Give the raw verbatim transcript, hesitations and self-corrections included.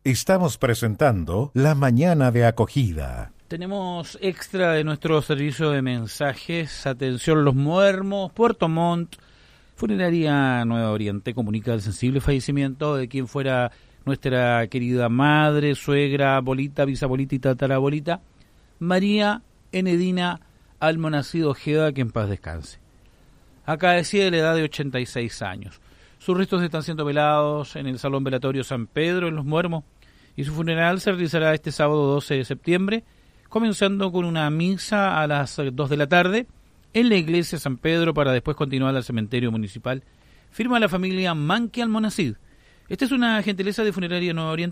Estamos presentando La Mañana de Acogida. Tenemos extra de nuestro servicio de mensajes. Atención, Los Muermos, Puerto Montt. Funeraria Nueva Oriente comunica el sensible fallecimiento de quien fuera nuestra querida madre, suegra, abuelita, bisabuelita y tatarabuelita, María Enedina Almonacid Ojeda, que en paz descanse. Acadecida de la edad de ochenta y seis años. Sus restos están siendo velados en el Salón Velatorio San Pedro, en Los Muermos, y su funeral se realizará este sábado doce de septiembre, comenzando con una misa a las dos de la tarde en la iglesia San Pedro para después continuar al cementerio municipal. Firma la familia Manque Almonacid. Esta es una gentileza de Funeraria Nueva Oriente.